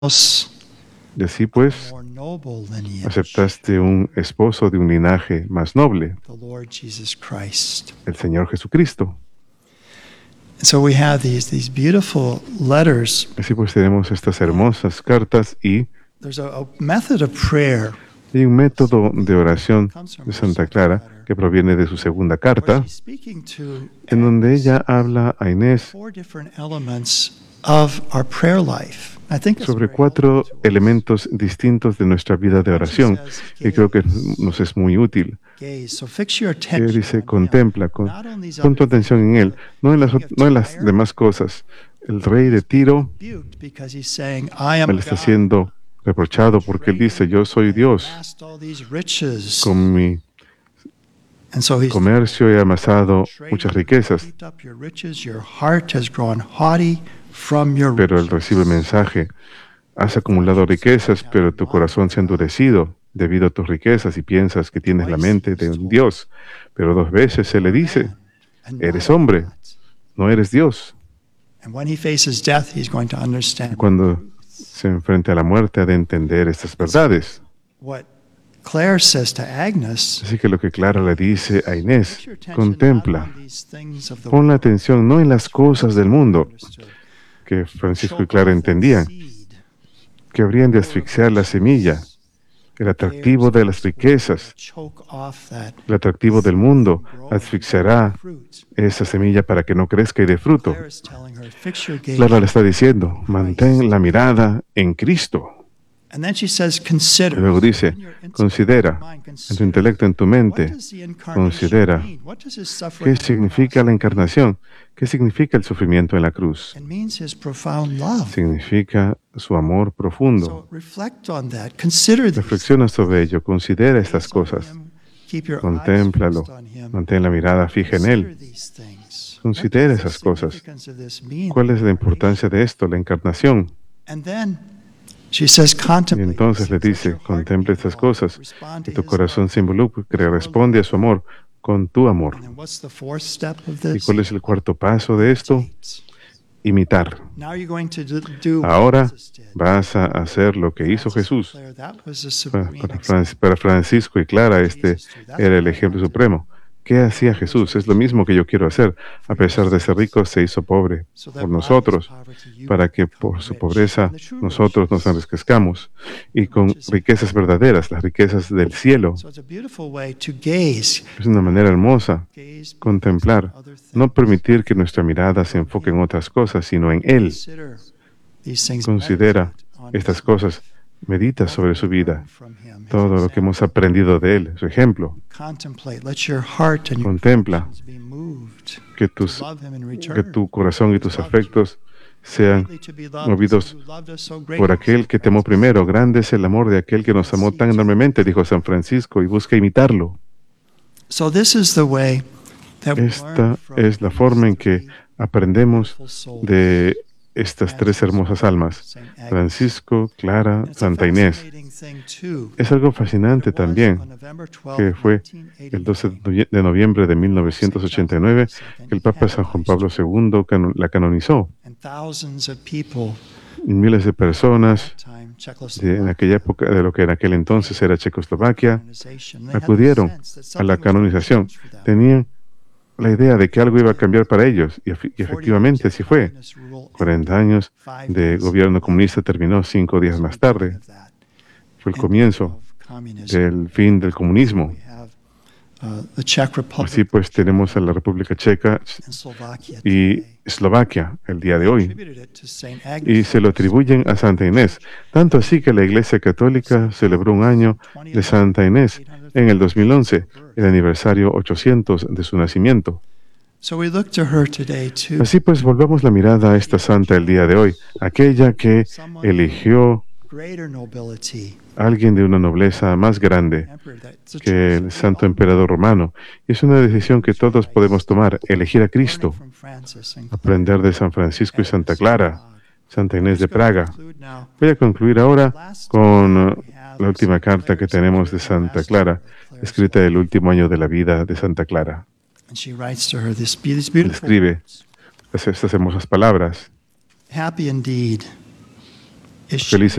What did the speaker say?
Y así pues, more noble lineage, aceptaste un esposo de un linaje más noble, the Lord Jesus Christ. el Señor Jesucristo. And so we have these beautiful letters. Así pues tenemos estas hermosas cartas y There's a method of prayer hay un método de oración de Santa Clara que proviene de su segunda where carta, she's speaking to en donde ella habla a Inés four different elements of our prayer life. I think it's sobre very 4 helpful to us. elementos distintos de nuestra vida de oración, y creo que nos es muy útil. Gaze. So fix your Que attention dice, on contempla, him, not on these pon tu other atención en él, no en las demás cosas. El rey de Tiro, rebuked because he's saying, I am él está God. siendo reprochado porque él dice, yo soy Dios, Amassed all these riches. con mi And so he's comercio he amasado muchas riquezas. heaped up your riches, your heart has grown haughty from your Pero él recibe el mensaje, has acumulado riquezas, pero tu corazón se ha endurecido debido a tus riquezas y piensas que tienes la mente de un Dios. Pero 2 veces se le dice, and eres not hombre, God. no eres Dios. And when he faces death, he's going to understand Cuando se enfrenta a la muerte ha de entender estas verdades. what Claire says to Agnes. Así que lo que Clara le dice a Inés, Fix your attention not contempla, on these things of the pon la world. atención no en las cosas del mundo, Understood. que Francisco y Choke Clara off that entendían, seed. que habrían de asfixiar la semilla, el atractivo de las riquezas, Choke off that el atractivo del mundo, grow asfixiará fruit. esa semilla para que no crezca y dé fruto. Claire is telling her, fix your gaze. Clara le está diciendo, mantén la mirada en Cristo. And then she says, Y consider. luego dice, In your intellect, considera, mind, en tu consider. intelecto, en tu What mente, does the incarnation considera mean? What does his suffering ¿qué significa la encarnación? ¿Qué significa el sufrimiento en la cruz? It means his profound love. Significa su amor profundo. So reflect on that. Consider these. Reflexiona sobre ello, considera estas Gaze on cosas, him. Keep your eyes contémplalo, fixed on him. mantén la mirada fija en Consider él, these things. considera What does esas the cosas. significance of this mean? ¿Cuál es la importancia de esto, la encarnación? And then she says, Y contemplate. entonces le these things. dice, Let your heart contempla be estas involved. cosas, Respond que to tu his corazón love. se involucre, que responde a su amor con tu amor. And then what's the fourth step of ¿Y this? cuál es el cuarto paso de esto? Imitar. Now you're going to do what Ahora Jesus did. vas a hacer lo que hizo Jesús. Claire, that was a Para, supreme para example. Para Francisco y Clara, este era el ejemplo supremo. ¿Qué hacía Jesús? Es lo mismo que yo quiero hacer. A pesar de ser rico, se hizo pobre So that por by his nosotros, poverty you para que become por su rich. pobreza And the true nosotros nos riches. enriquezcamos y con riquezas verdaderas, las riquezas del cielo. So it's a beautiful way to gaze. Es una manera hermosa Gaze contemplar, on other things. no permitir que nuestra mirada se enfoque en otras cosas, sino en Él. Consider these things. Considera Meditate on estas his cosas, medita life. sobre su vida, Learn from him, his todo lo que example. hemos aprendido de Él, su ejemplo. Contemplate. Let your heart and your Contempla affections be moved que, to tus, love him in que return. tu corazón y tus afectos sean Greatly to be loved movidos is he who loved us so por greatly. aquel que te amó primero. Grande es el amor de aquel que nos amó tan enormemente, dijo San Francisco, y busca imitarlo. So this is the way that we Esta learn from es la these forma en que three aprendemos beautiful souls. de estas 3 hermosas almas, Saint Agnes. Francisco, Clara, And it's a Santa Inés. fascinating thing, too. Es algo It fascinante was también on November 12, que fue el 12 de noviembre de 1989 que el Papa San Juan Pablo II la canonizó. And thousands of people Y miles de personas time en Czechoslovakia aquella época, de lo que en aquel entonces era Checoslovaquia, organization. They had the acudieron sense that a la something was going to canonización. change for them. Tenían la idea de que algo iba a cambiar para ellos, y 40 efectivamente years así of fue. communist rule 40 años 5 de days gobierno later comunista terminó 5 días was the más tarde. beginning of that. Fue el End comienzo of communism. del fin del comunismo. We have the Czech Republic Así pues tenemos a la República Checa and Slovakia y today. Eslovaquia el día de hoy, Attributed it to Saint y Agnes. se lo atribuyen a Santa Inés. Tanto así que la Iglesia Católica celebró un año de Santa Inés en el 2011, el aniversario 800 de su nacimiento. So we look to her today too. Así pues, volvamos la mirada a esta santa el día de hoy, aquella que eligió Greater nobility. a alguien de una nobleza más grande Emperor, that's a que choice el we santo all emperador romano. Y es una decisión que todos podemos tomar, elegir a learning Cristo, from Francis and aprender de San Francisco y Santa Clara, Santa Inés de Let's go Praga. conclude now. Voy a concluir ahora con la última carta que tenemos de Santa Clara, escrita el último año de la vida de Santa Clara. And she writes to her these Le beautiful escribe words. estas hermosas palabras. Happy indeed is Felices